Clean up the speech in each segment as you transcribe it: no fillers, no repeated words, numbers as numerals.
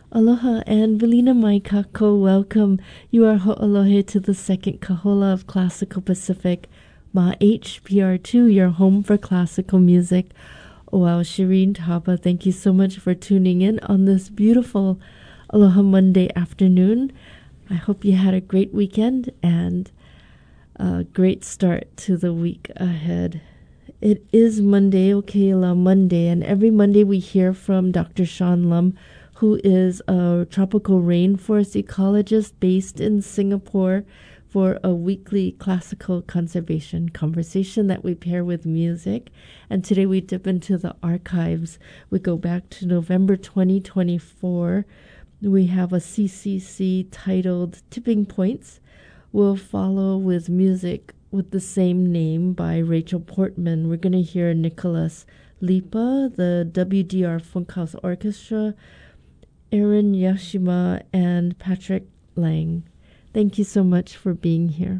Aloha and Velina Mai Kako, welcome. You are ho'olohe to the second kahola of Classical Pacific. Ma HPR2, your home for classical music. Wow, Shireen Taba, thank you so much for tuning in on this beautiful Aloha Monday afternoon. I hope you had a great weekend and a great start to the week ahead. It is Monday, Okela Monday, and every Monday we hear from Dr. Sean Lum, who is a tropical rainforest ecologist based in Singapore, for a weekly classical conservation conversation that we pair with music. And today we dip into the archives. We go back to November 2024. We have a CCC titled Tipping Points. We'll follow with music with the same name by Rachel Portman. We're going to hear Nicholas Lipa, the WDR Funkhouse Orchestra, Aaron Yashima, and Patrick Lang. Thank you so much for being here.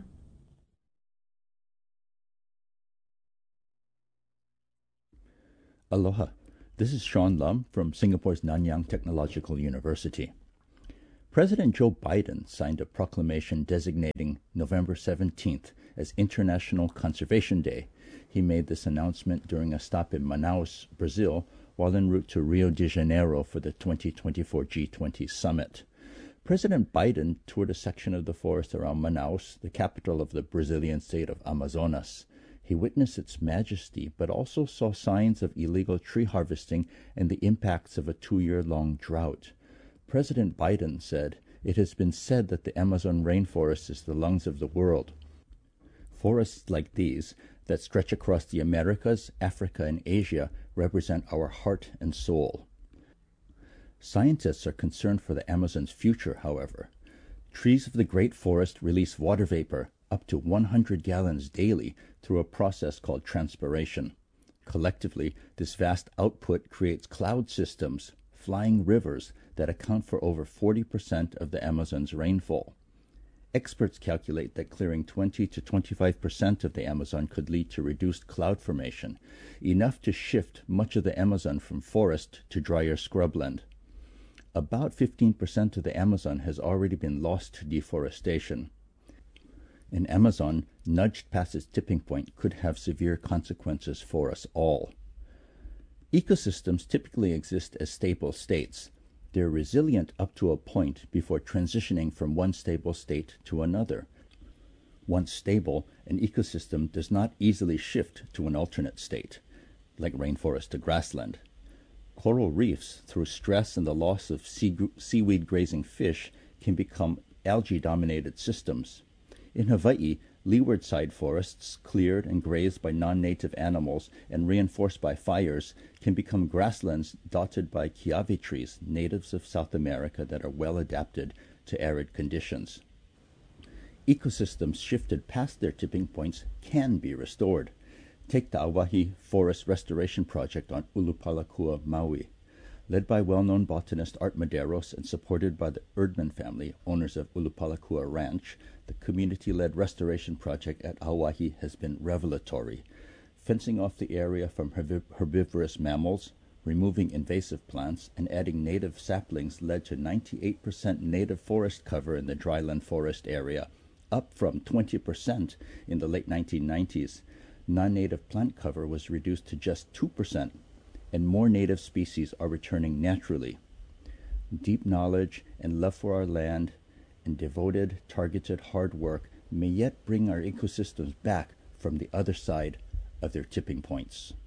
Aloha. This is Sean Lum from Singapore's Nanyang Technological University. President Joe Biden signed a proclamation designating November 17th as International Conservation Day. He made this announcement during a stop in Manaus, Brazil, while en route to Rio de Janeiro for the 2024 G20 summit. President Biden toured a section of the forest around Manaus, the capital of the Brazilian state of Amazonas. He witnessed its majesty, but also saw signs of illegal tree harvesting and the impacts of a 2-year-long drought. President Biden said, "It has been said that the Amazon rainforest is the lungs of the world. Forests like these, that stretch across the Americas, Africa, and Asia, represent our heart and soul." Scientists are concerned for the Amazon's future, however. Trees of the Great Forest release water vapor, up to 100 gallons daily, through a process called transpiration. Collectively, this vast output creates cloud systems, flying rivers, that account for over 40% of the Amazon's rainfall. Experts calculate that clearing 20 to 25% of the Amazon could lead to reduced cloud formation, enough to shift much of the Amazon from forest to drier scrubland. About 15% of the Amazon has already been lost to deforestation. An Amazon nudged past its tipping point could have severe consequences for us all. Ecosystems typically exist as stable states. They're resilient up to a point before transitioning from one stable state to another. Once stable, an ecosystem does not easily shift to an alternate state, like rainforest to grassland. Coral reefs, through stress and the loss of seaweed grazing fish, can become algae-dominated systems. In Hawaii, leeward side forests, cleared and grazed by non-native animals and reinforced by fires, can become grasslands dotted by kiawe trees, natives of South America that are well adapted to arid conditions. Ecosystems shifted past their tipping points can be restored. Take the Auahi Forest Restoration Project on Ulupalakua, Maui. Led by well-known botanist Art Medeiros and supported by the Erdman family, owners of Ulupalakua Ranch, the community-led restoration project at Auahi has been revelatory. Fencing off the area from herbivorous mammals, removing invasive plants, and adding native saplings led to 98% native forest cover in the dryland forest area, up from 20% in the late 1990s. Non-native plant cover was reduced to just 2%, and more native species are returning naturally. Deep knowledge and love for our land and devoted, targeted hard work may yet bring our ecosystems back from the other side of their tipping points.